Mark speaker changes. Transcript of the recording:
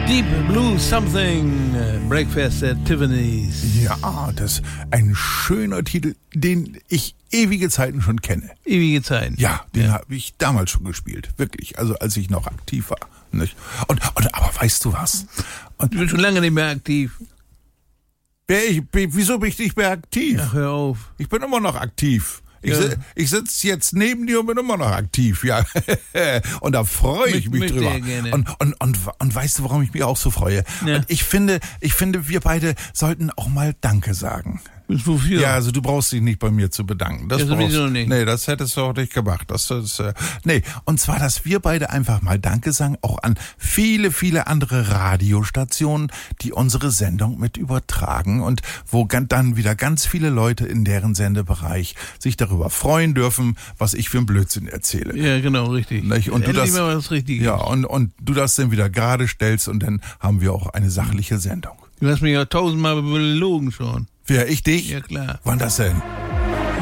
Speaker 1: Deep Blue Something, Breakfast at Tiffany's.
Speaker 2: Ja, das ist ein schöner Titel, den ich ewige Zeiten schon kenne.
Speaker 1: Ewige Zeiten?
Speaker 2: Ja, den habe ich damals schon gespielt, wirklich, also als ich noch aktiv war. Nicht? Aber weißt du was?
Speaker 1: Ich bin schon lange nicht mehr aktiv.
Speaker 2: Wieso bin ich nicht mehr aktiv?
Speaker 1: Ach, hör auf.
Speaker 2: Ich bin immer noch aktiv.
Speaker 1: Ja.
Speaker 2: Ich sitze jetzt neben dir und bin immer noch aktiv, ja. Und da freue ich mich drüber. Und weißt du, warum ich mich auch so freue?
Speaker 1: Ja.
Speaker 2: Und ich finde, wir beide sollten auch mal Danke sagen.
Speaker 1: Wofür?
Speaker 2: Ja, also du brauchst dich nicht bei mir zu bedanken. Das
Speaker 1: ja, sowieso nicht.
Speaker 2: Nee, das hättest du auch nicht gemacht. Und zwar, dass wir beide einfach mal Danke sagen, auch an viele, viele andere Radiostationen, die unsere Sendung mit übertragen und wo dann wieder ganz viele Leute in deren Sendebereich sich darüber freuen dürfen, was ich für einen Blödsinn erzähle.
Speaker 1: Ja, genau, richtig.
Speaker 2: Nicht? Und
Speaker 1: Endlich mal was Richtiges.
Speaker 2: Ja, und du das dann wieder gerade stellst und dann haben wir auch eine sachliche Sendung.
Speaker 1: Du hast mich ja 1000-mal belogen schon.
Speaker 2: Wer, ich dich?
Speaker 1: Ja, klar.
Speaker 2: Wann das denn?